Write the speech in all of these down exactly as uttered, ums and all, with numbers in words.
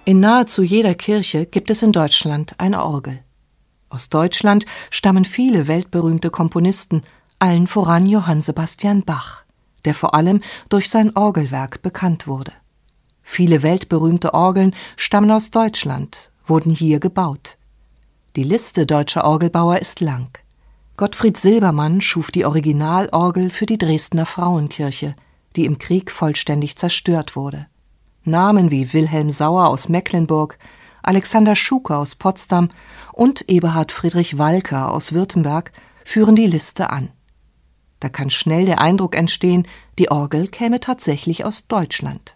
In nahezu jeder Kirche gibt es in Deutschland eine Orgel. Aus Deutschland stammen viele weltberühmte Komponisten, allen voran Johann Sebastian Bach, der vor allem durch sein Orgelwerk bekannt wurde. Viele weltberühmte Orgeln stammen aus Deutschland, wurden hier gebaut. Die Liste deutscher Orgelbauer ist lang. Gottfried Silbermann schuf die Originalorgel für die Dresdner Frauenkirche, die im Krieg vollständig zerstört wurde. Namen wie Wilhelm Sauer aus Mecklenburg, Alexander Schuker aus Potsdam und Eberhard Friedrich Walker aus Württemberg führen die Liste an. Da kann schnell der Eindruck entstehen, die Orgel käme tatsächlich aus Deutschland.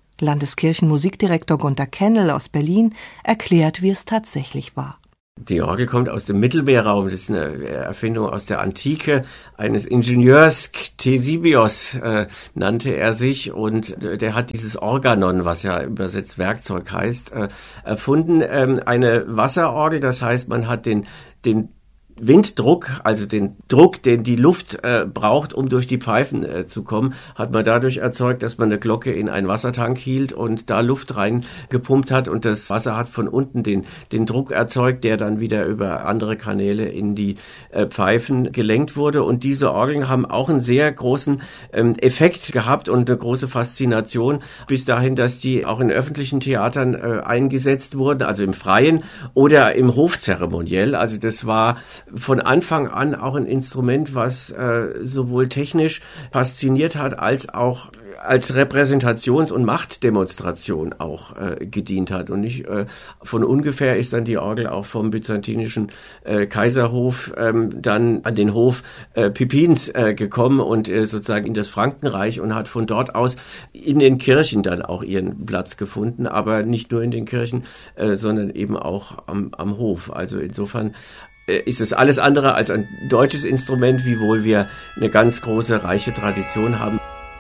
Landeskirchenmusikdirektor Gunter Kennel aus Berlin erklärt, wie es tatsächlich war. Die Orgel kommt aus dem Mittelmeerraum, das ist eine Erfindung aus der Antike, eines Ingenieurs, Ctesibios äh, nannte er sich, und der hat dieses Organon, was ja übersetzt Werkzeug heißt, äh, erfunden. Ähm, eine Wasserorgel, das heißt, man hat den, den Winddruck, also den Druck, den die Luft äh, braucht, um durch die Pfeifen äh, zu kommen, hat man dadurch erzeugt, dass man eine Glocke in einen Wassertank hielt und da Luft reingepumpt hat, und das Wasser hat von unten den den Druck erzeugt, der dann wieder über andere Kanäle in die äh, Pfeifen gelenkt wurde. Und diese Orgeln haben auch einen sehr großen ähm, Effekt gehabt und eine große Faszination, bis dahin, dass die auch in öffentlichen Theatern äh, eingesetzt wurden, also im Freien oder im Hofzeremoniell. Also das war von Anfang an auch ein Instrument, was äh, sowohl technisch fasziniert hat, als auch als Repräsentations- und Machtdemonstration auch äh, gedient hat. Und nicht äh, von ungefähr ist dann die Orgel auch vom byzantinischen äh, Kaiserhof ähm, dann an den Hof äh, Pipins äh, gekommen und äh, sozusagen in das Frankenreich, und hat von dort aus in den Kirchen dann auch ihren Platz gefunden, aber nicht nur in den Kirchen, äh, sondern eben auch am, am Hof. Also insofern ist es alles andere als ein deutsches Instrument, wiewohl wir eine ganz große, reiche Tradition haben.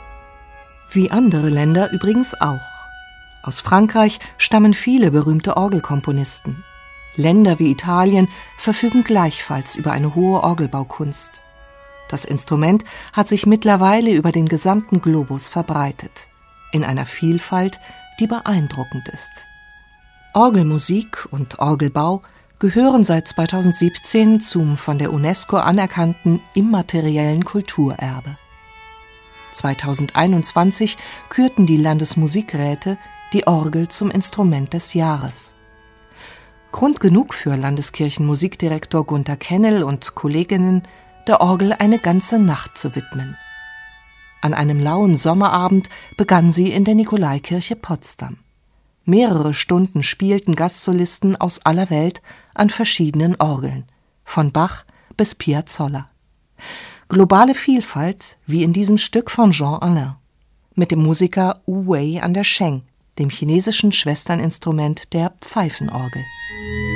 Wie andere Länder übrigens auch. Aus Frankreich stammen viele berühmte Orgelkomponisten. Länder wie Italien verfügen gleichfalls über eine hohe Orgelbaukunst. Das Instrument hat sich mittlerweile über den gesamten Globus verbreitet, in einer Vielfalt, die beeindruckend ist. Orgelmusik und Orgelbau gehören seit zweitausendsiebzehn zum von der UNESCO anerkannten immateriellen Kulturerbe. zweitausendeinundzwanzig kürten die Landesmusikräte die Orgel zum Instrument des Jahres. Grund genug für Landeskirchenmusikdirektor Gunter Kennel und Kolleginnen, der Orgel eine ganze Nacht zu widmen. An einem lauen Sommerabend begann sie in der Nikolaikirche Potsdam. Mehrere Stunden spielten Gastsolisten aus aller Welt an verschiedenen Orgeln, von Bach bis Piazzolla. Globale Vielfalt, wie in diesem Stück von Jean Alain, mit dem Musiker Wu Wei an der Sheng, dem chinesischen Schwesterninstrument der Pfeifenorgel.